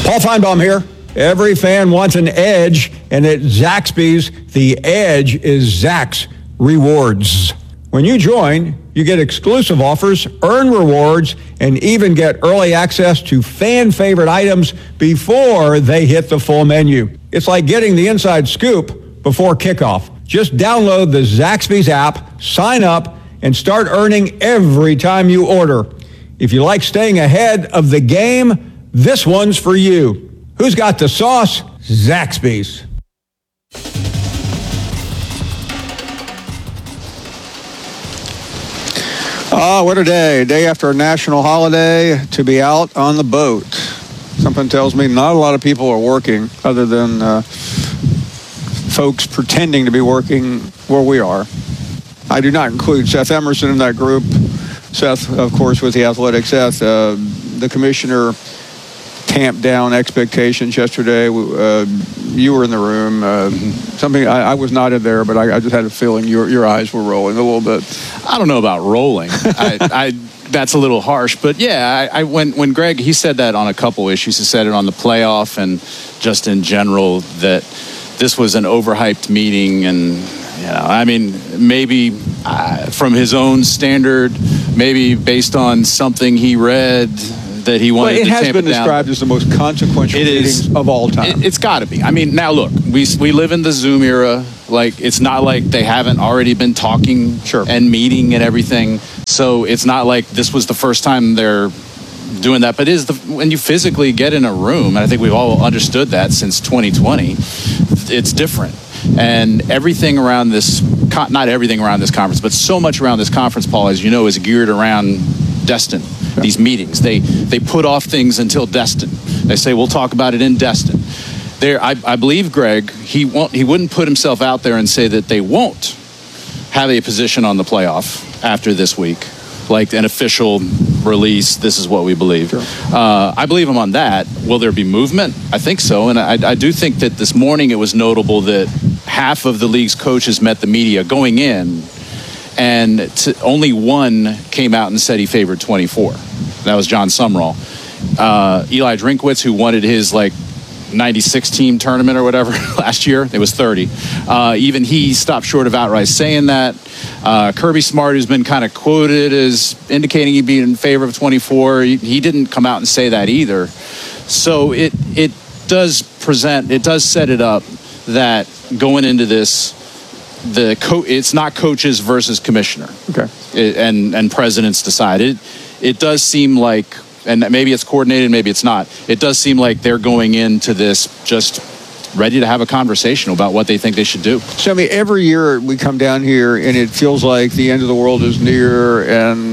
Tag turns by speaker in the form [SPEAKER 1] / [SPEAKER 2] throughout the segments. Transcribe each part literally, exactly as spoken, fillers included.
[SPEAKER 1] Paul Feinbaum here. Every fan wants an edge, and at Zaxby's, the edge is Zax Rewards. When you join, you get exclusive offers, earn rewards, and even get early access to fan-favorite items before they hit the full menu. It's like getting the inside scoop before kickoff. Just download the Zaxby's app, sign up, and start earning every time you order. If you like staying ahead of the game, this one's for you. Who's got the sauce? Zaxby's. Ah, what a day. Day after a national holiday to be out on the boat. Something tells me not a lot of people are working other than uh, folks pretending to be working where we are. I do not include Seth Emerson in that group. Seth, of course, with the Athletic. Seth, uh, the commissioner tamped down expectations yesterday. Uh, you were in the room. Uh, something I, I was not in there, but I, I just had a feeling your your eyes were rolling a little bit.
[SPEAKER 2] I don't know about rolling. I, I that's a little harsh, but yeah, I, I when when Greg he said that on a couple issues. He said it on the playoff and just in general that this was an overhyped meeting, and you know, I mean, maybe uh, from his own standard, maybe based on something he read. That he wanted
[SPEAKER 1] well, it
[SPEAKER 2] to
[SPEAKER 1] has
[SPEAKER 2] tamp
[SPEAKER 1] been
[SPEAKER 2] it down.
[SPEAKER 1] described as the most consequential
[SPEAKER 2] it
[SPEAKER 1] meetings
[SPEAKER 2] is,
[SPEAKER 1] of all time.
[SPEAKER 2] It, it's got to be. I mean, now look, we we live in the Zoom era. Like, it's not like they haven't already been talking
[SPEAKER 1] sure.
[SPEAKER 2] and meeting and everything. So it's not like this was the first time they're doing that. But it is the, when you physically get in a room, and I think we've all understood that since twenty twenty, it's different. And everything around this, not everything around this conference, but so much around this conference, Paul, as you know, is geared around Destin. Yeah. These meetings, they they put off things until Destin. They say we'll talk about it in Destin. There, I, I believe Greg. He won't. He wouldn't put himself out there and say that they won't have a position on the playoff after this week, like an official release. This is what we believe.
[SPEAKER 1] Sure.
[SPEAKER 2] Uh, I believe him on that. Will there be movement? I think so, and I, I do think that this morning it was notable that half of the league's coaches met the media going in. And to, only one came out and said he favored twenty-four. That was John Sumrall. Uh, Eli Drinkwitz, who wanted his like ninety-six team tournament or whatever last year, it was thirty. Uh, even he stopped short of outright saying that. Uh, Kirby Smart, who's been kind of quoted as indicating he'd be in favor of twenty-four, he, he didn't come out and say that either. So it it does present, it does set it up that going into this, the co- it's not coaches versus commissioner.
[SPEAKER 1] Okay.
[SPEAKER 2] It, and and presidents decide. It, it does seem like, and maybe it's coordinated, maybe it's not. It does seem like they're going into this just ready to have a conversation about what they think they should do.
[SPEAKER 1] So, I mean, every year we come down here and it feels like the end of the world is near,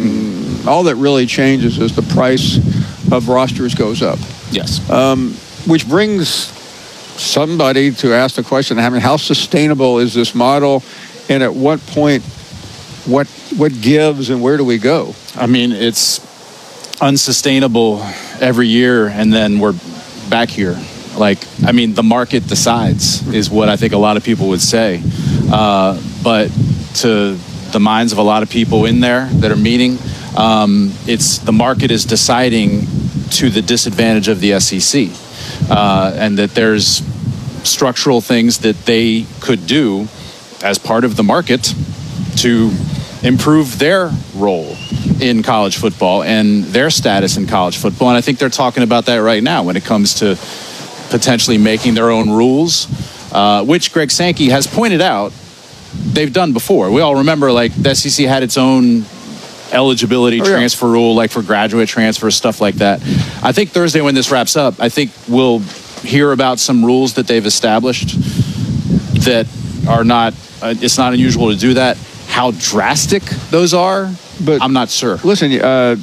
[SPEAKER 1] and all that really changes is the price of rosters goes up.
[SPEAKER 2] Yes.
[SPEAKER 1] Um, which brings somebody to ask the question, I mean, how sustainable is this model, and at what point, what what gives and where do we go?
[SPEAKER 2] I mean, it's unsustainable every year, and then we're back here. Like, I mean, the market decides is what I think a lot of people would say. Uh, but to the minds of a lot of people in there that are meeting, um, it's the market is deciding to the disadvantage of the S E C. Uh, and that there's structural things that they could do as part of the market to improve their role in college football and their status in college football. And I think they're talking about that right now when it comes to potentially making their own rules, uh, which Greg Sankey has pointed out they've done before. We all remember, like, the S E C had its own eligibility oh, yeah. transfer rule, like for graduate transfer, stuff like that. I think Thursday when this wraps up, I think we'll hear about some rules that they've established that are not, uh, it's not unusual to do that. How drastic those are, but I'm not sure.
[SPEAKER 1] Listen, uh,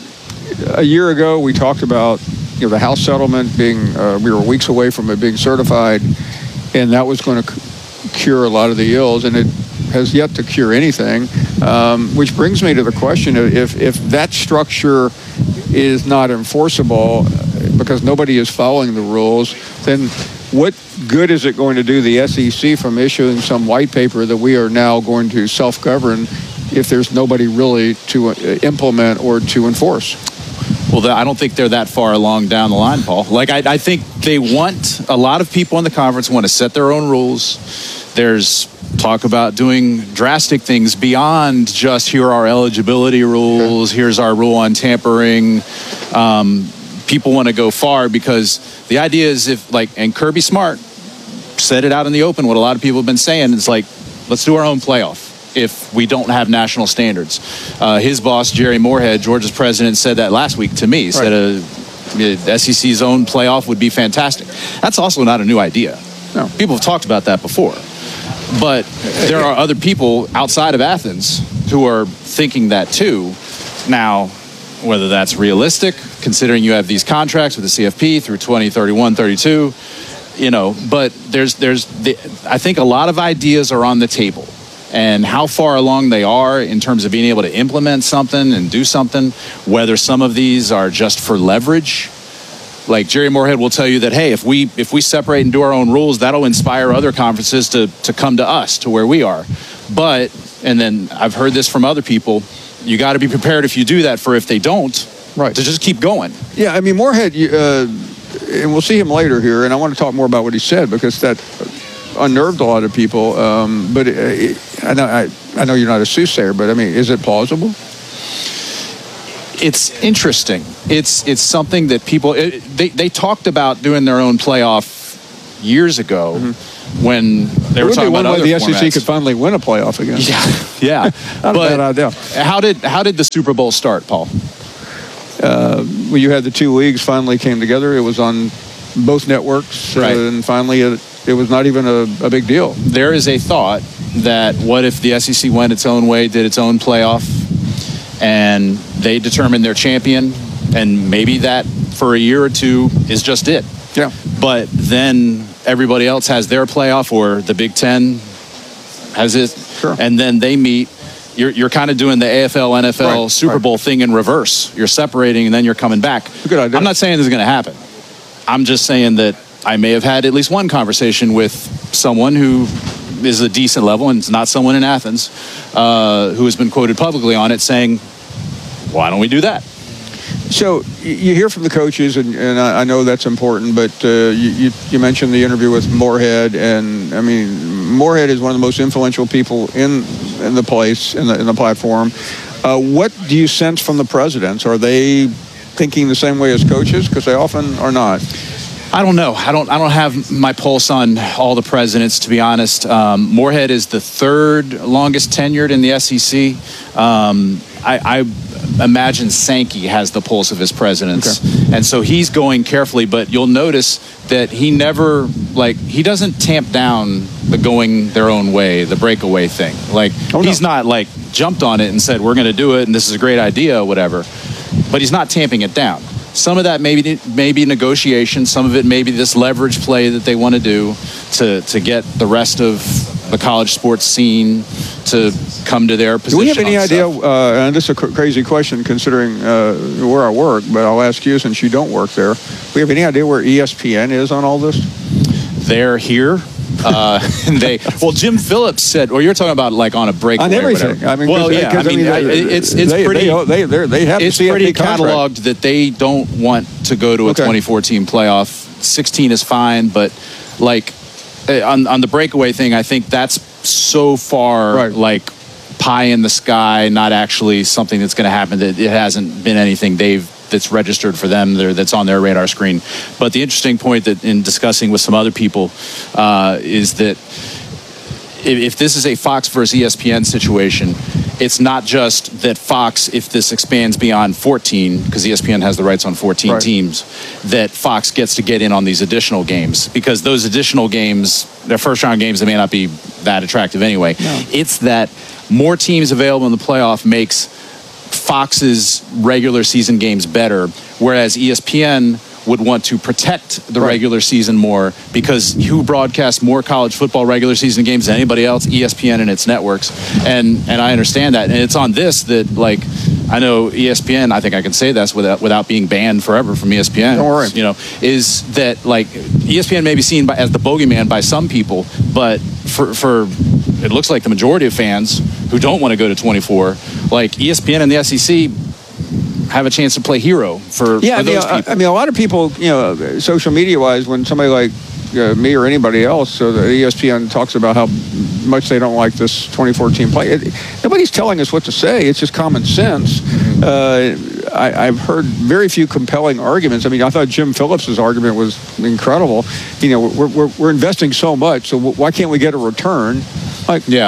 [SPEAKER 1] a year ago we talked about, you know, the House settlement being, uh, we were weeks away from it being certified, and that was going to c- cure a lot of the ills, and it has yet to cure anything, um, which brings me to the question of if, if that structure is not enforceable because nobody is following the rules, then what good is it going to do the S E C from issuing some white paper that we are now going to self-govern if there's nobody really to implement or to enforce?
[SPEAKER 2] Well, I don't think they're that far along down the line, Paul. Like, I, I think they want, a lot of people in the conference want to set their own rules. There's talk about doing drastic things beyond just here are our eligibility rules, okay. Here's our rule on tampering. Um, people want to go far because the idea is if, like, and Kirby Smart said it out in the open, what a lot of people have been saying, it's like, let's do our own playoff if we don't have national standards. Uh, his boss, Jerry Moorhead, Georgia's president, said that last week to me. Right. Said a, a S E C's own playoff would be fantastic. That's also not a new idea. No. People have talked about that before. But there are other people outside of Athens who are thinking that too. Now, whether that's realistic, considering you have these contracts with the C F P through twenty thirty-one, thirty-two, you know, but there's, there's, the, I think a lot of ideas are on the table. And how far along they are in terms of being able to implement something and do something, whether some of these are just for leverage. Like Jerry Moorhead will tell you that, hey, if we if we separate and do our own rules, that'll inspire other conferences to, to come to us, to where we are. But, and then I've heard this from other people, you got to be prepared if you do that for if they don't, right, to just keep going.
[SPEAKER 1] Yeah, I mean, Moorhead, uh, and we'll see him later here, and I want to talk more about what he said because that unnerved a lot of people. Um, but it, I know I, I know you're not a soothsayer, but I mean, is it plausible?
[SPEAKER 2] It's interesting. It's it's something that people it, they they talked about doing their own playoff years ago mm-hmm. when they
[SPEAKER 1] it
[SPEAKER 2] were talking about
[SPEAKER 1] other
[SPEAKER 2] the
[SPEAKER 1] S E C could finally win a playoff again.
[SPEAKER 2] Yeah, yeah.
[SPEAKER 1] Not
[SPEAKER 2] but
[SPEAKER 1] a bad idea.
[SPEAKER 2] How did how did the Super Bowl start, Paul?
[SPEAKER 1] Uh, well, you had the two leagues finally came together. It was on both networks,
[SPEAKER 2] right.
[SPEAKER 1] uh, and finally it, it was not even a, a big deal.
[SPEAKER 2] There is a thought that what if the S E C went its own way, did its own playoff, and they determined their champion, and maybe that for a year or two is just it.
[SPEAKER 1] Yeah.
[SPEAKER 2] But then everybody else has their playoff, or the Big Ten has it,
[SPEAKER 1] sure.
[SPEAKER 2] And then they meet. You're you're kind of doing the A F L, N F L,
[SPEAKER 1] right,
[SPEAKER 2] Super
[SPEAKER 1] right.
[SPEAKER 2] Bowl thing in reverse. You're separating, and then you're coming back.
[SPEAKER 1] Good idea.
[SPEAKER 2] I'm not saying this is going to happen. I'm just saying that I may have had at least one conversation with someone who is a decent level, and it's not someone in Athens, uh, who has been quoted publicly on it saying, why don't we do that?
[SPEAKER 1] So you hear from the coaches, and, and I know that's important, but uh, you, you, you mentioned the interview with Moorhead, and I mean, Moorhead is one of the most influential people in in the place, in the, in the platform. Uh, what do you sense from the presidents? Are they thinking the same way as coaches? Because they often are not.
[SPEAKER 2] I don't know. I don't. I don't have my pulse on all the presidents, to be honest. Um, Moorhead is the third longest tenured in the S E C. Um, I, I imagine Sankey has the pulse of his presidents, okay. And so he's going carefully. But you'll notice that he never, like, he doesn't tamp down the going their own way, the breakaway thing. Like, oh, he's no. not like jumped on it and said we're going to do it and this is a great idea, or whatever. But he's not tamping it down. Some of that may be, may be negotiation. Some of it may be this leverage play that they want to do to, to get the rest of the college sports scene to come to their position.
[SPEAKER 1] Do we have any idea, uh, and this is a cr- crazy question considering uh, where I work, but I'll ask you since you don't work there. Do we have any idea where E S P N is on all this?
[SPEAKER 2] They're here. Uh, and they well, Jim Phillips said, or you're talking about like on a break
[SPEAKER 1] on everything. I mean,
[SPEAKER 2] well, yeah, I mean, I mean it's it's
[SPEAKER 1] they,
[SPEAKER 2] pretty.
[SPEAKER 1] They they, they have
[SPEAKER 2] it's
[SPEAKER 1] the
[SPEAKER 2] pretty cataloged that they don't want to go to a okay. twenty fourteen playoff. sixteen is fine, but like on on the breakaway thing, I think that's so far right. like pie in the sky, not actually something that's going to happen. That it hasn't been anything they've. That's registered for them, that's on their radar screen. But the interesting point that in discussing with some other people uh, is that if, if this is a Fox versus E S P N situation, it's not just that Fox, if this expands beyond fourteen, because E S P N has the rights on fourteen right. teams, that Fox gets to get in on these additional games. Because those additional games, their first round games, they may not be that attractive anyway. No. It's that more teams available in the playoff makes Fox's regular season games better, whereas E S P N would want to protect the right. regular season more, because who broadcasts more college football regular season games than anybody else? E S P N and its networks. And and I understand that. And it's on this that, like, I know E S P N, I think I can say this without without being banned forever from E S P N.
[SPEAKER 1] Don't worry.
[SPEAKER 2] You know, is that, like, E S P N may be seen by, as the bogeyman by some people, but for for it looks like the majority of fans who don't want to go to twenty-four, like E S P N and the S E C, have a chance to play hero for,
[SPEAKER 1] yeah,
[SPEAKER 2] for
[SPEAKER 1] I mean,
[SPEAKER 2] those
[SPEAKER 1] I,
[SPEAKER 2] people.
[SPEAKER 1] I mean, a lot of people, you know, social media-wise, when somebody like uh, me or anybody else, so the E S P N talks about how much they don't like this twenty fourteen play. It, nobody's telling us what to say. It's just common sense. Uh, I, I've heard very few compelling arguments. I mean, I thought Jim Phillips's argument was incredible. You know, we're, we're, we're investing so much, so why can't we get a return? Like,
[SPEAKER 2] yeah.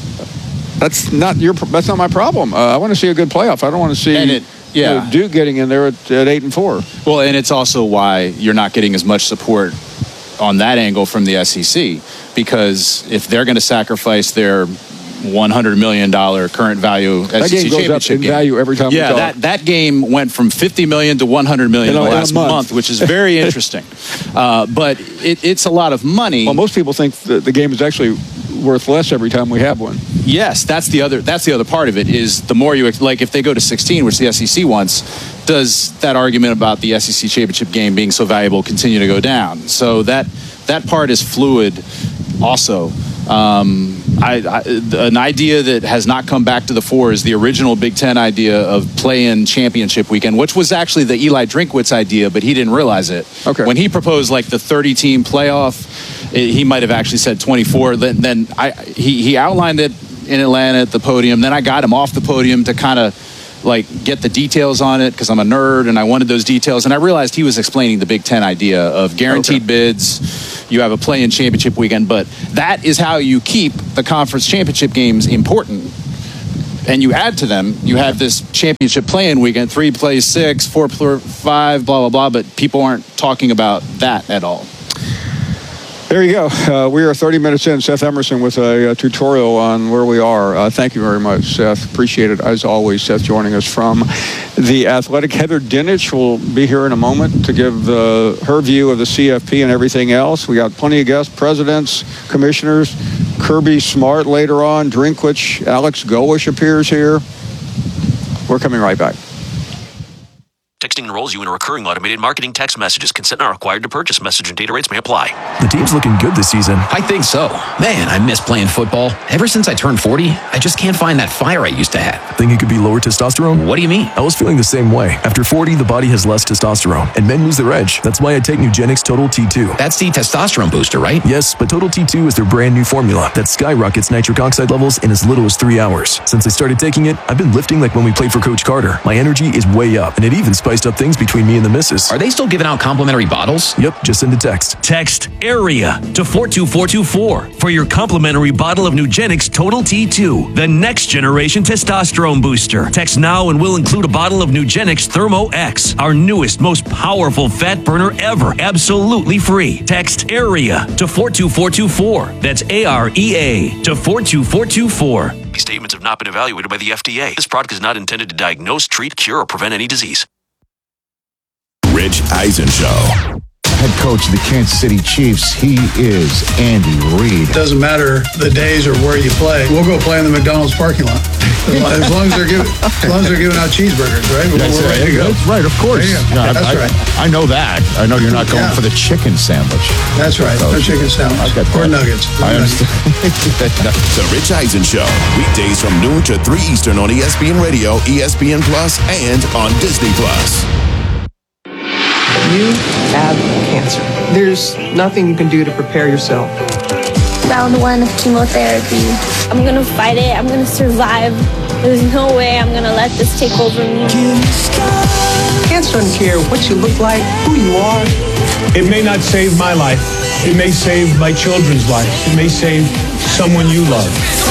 [SPEAKER 1] That's not your. That's not my problem. Uh, I want to see a good playoff. I don't want to see
[SPEAKER 2] it, yeah.
[SPEAKER 1] you know, Duke getting in there at, at eight and four.
[SPEAKER 2] Well, and it's also why you're not getting as much support on that angle from the S E C, because if they're going to sacrifice their one hundred million dollars current value
[SPEAKER 1] that
[SPEAKER 2] S E C
[SPEAKER 1] game goes
[SPEAKER 2] championship
[SPEAKER 1] up in
[SPEAKER 2] game,
[SPEAKER 1] value every time.
[SPEAKER 2] Yeah,
[SPEAKER 1] we talk.
[SPEAKER 2] that that game went from fifty million to one hundred million in, in the last
[SPEAKER 1] month.
[SPEAKER 2] month, which is very interesting. uh, but it, it's a lot of money.
[SPEAKER 1] Well, most people think that the game is actually worth less every time we have one.
[SPEAKER 2] Yes, that's the other. That's the other part of it. Is the more you like, if they go to sixteen, which the S E C wants, does that argument about the S E C championship game being so valuable continue to go down? So that that part is fluid. Also, um, I, I, an idea that has not come back to the fore is the original Big Ten idea of play-in championship weekend, which was actually the Eli Drinkwitz idea, but he didn't realize it.
[SPEAKER 1] Okay.
[SPEAKER 2] When he proposed like the thirty-team playoff, it, he might have actually said twenty-four. Then, then I, he, he outlined it in Atlanta at the podium. Then I got him off the podium to kind of like get the details on it because I'm a nerd and I wanted those details. And I realized he was explaining the Big Ten idea of guaranteed okay. bids. You have a play-in championship weekend, but that is how you keep the conference championship games important. And you add to them, you have this championship play-in weekend, three plays six, four plays five, blah, blah, blah, but people aren't talking about that at all.
[SPEAKER 1] There you go. Uh, we are thirty minutes in. Seth Emerson with a, a tutorial on where we are. Uh, thank you very much, Seth. Appreciate it. As always, Seth joining us from The Athletic. Heather Dinich will be here in a moment to give uh, her view of the C F P and everything else. We got plenty of guests, presidents, commissioners, Kirby Smart later on, Drinkwitz, Alex Golesh appears here. We're coming right back.
[SPEAKER 3] Texting enrolls you in a recurring automated marketing text messages. Consent not required to purchase. Message and data rates may apply.
[SPEAKER 4] The team's looking good this season.
[SPEAKER 5] I think so. Man, I miss playing football. Ever since I turned forty, I just can't find that fire I used to have.
[SPEAKER 4] Think it could be lower testosterone?
[SPEAKER 5] What do you mean?
[SPEAKER 4] I was feeling the same way. After forty, the body has less testosterone, and men lose their edge. That's why I take Nugenix Total T two.
[SPEAKER 5] That's the testosterone booster, right?
[SPEAKER 4] Yes, but Total T two is their brand new formula that skyrockets nitric oxide levels in as little as three hours. Since I started taking it, I've been lifting like when we played for Coach Carter. My energy is way up, and it even spiced up things between me and the missus.
[SPEAKER 5] Are they still giving out complimentary bottles?
[SPEAKER 4] Yep, just send a text.
[SPEAKER 6] Text AREA to four two four two four for your complimentary bottle of Nugenix Total T two, the next generation testosterone booster. Text now and we'll include a bottle of Nugenix Thermo X, our newest, most powerful fat burner ever, absolutely free. Text AREA to four two four two four. That's A R E A to four two four two four.
[SPEAKER 3] These statements have not been evaluated by the F D A. This product is not intended to diagnose, treat, cure, or prevent any disease.
[SPEAKER 7] Rich Eisen Show.
[SPEAKER 8] Head coach of the Kansas City Chiefs, he is Andy Reid.
[SPEAKER 9] Doesn't matter the days or where you play. We'll go play in the McDonald's parking lot. As long as they're giving, as long as they're giving out cheeseburgers, right?
[SPEAKER 8] That's,
[SPEAKER 9] we're ready to go.
[SPEAKER 8] That's right, of course.
[SPEAKER 9] Yeah,
[SPEAKER 8] no,
[SPEAKER 9] that's
[SPEAKER 8] I,
[SPEAKER 9] right.
[SPEAKER 8] I know that. I know you're not going
[SPEAKER 9] yeah.
[SPEAKER 8] for the chicken sandwich.
[SPEAKER 9] That's right. No chicken sandwich. Or nuggets.
[SPEAKER 8] I understand.
[SPEAKER 7] The Rich Eisen Show. Weekdays from noon to three Eastern on E S P N Radio, E S P N Plus, and on Disney Plus.
[SPEAKER 10] You have cancer. There's nothing you can do to prepare yourself.
[SPEAKER 11] Round one of chemotherapy. I'm gonna fight it. I'm gonna survive. There's no way I'm gonna let this take over me.
[SPEAKER 10] Cancer doesn't care what you look like, who you are.
[SPEAKER 12] It may not save my life. It may save my children's lives. It may save someone you love.